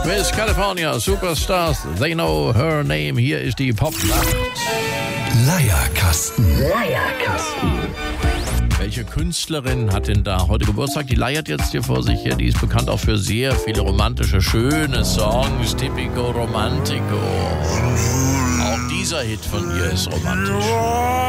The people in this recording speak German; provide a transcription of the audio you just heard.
Miss California, Superstars, they know her name. Hier ist die Popnacht. Leierkasten. Welche Künstlerin hat denn da heute Geburtstag? Die leiert jetzt hier vor sich her. Die ist bekannt auch für sehr viele romantische, schöne Songs. Typico Romantico. Auch dieser Hit von ihr ist romantisch.